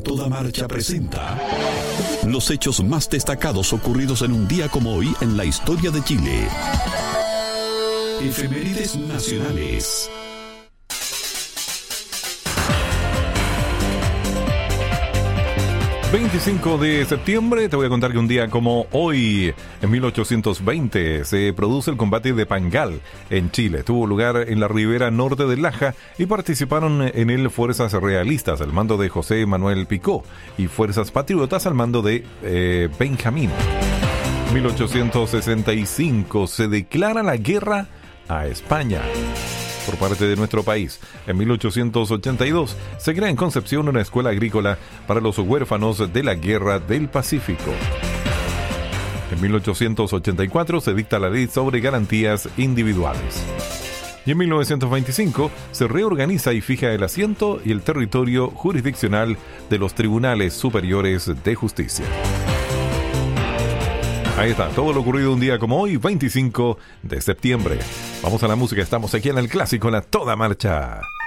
Toda Marcha presenta los hechos más destacados ocurridos en un día como hoy en la historia de Chile. Efemérides nacionales. 25 de septiembre, te voy a contar que un día como hoy, en 1820, se produce el combate de Pangal en Chile. Tuvo lugar en la ribera norte del Laja y participaron en él fuerzas realistas al mando de José Manuel Picó y fuerzas patriotas al mando de Benjamín. 1865 se declara la guerra a España por parte de nuestro país. En 1882 se crea en Concepción una escuela agrícola para los huérfanos de la Guerra del Pacífico. En 1884 se dicta la ley sobre garantías individuales. Y en 1925 se reorganiza y fija el asiento y el territorio jurisdiccional de los tribunales superiores de justicia. Ahí está, todo lo ocurrido un día como hoy, 25 de septiembre. Vamos a la música, estamos aquí en el clásico, en la Toda Marcha.